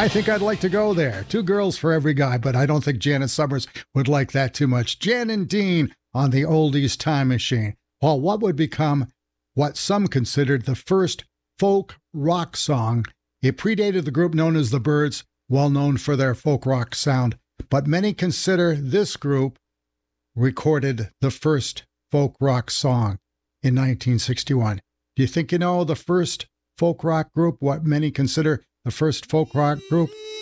I think I'd like to go there. 2 girls for every guy, but I don't think Janet Summers would like that too much. Jan and Dean on the Oldies Time Machine. Well, what would become what some considered the first folk rock song? It predated the group known as the Byrds, well known for their folk rock sound, but many consider this group recorded the first folk rock song in 1961. Do you think you know the first folk rock group, what many consider the first folk rock group?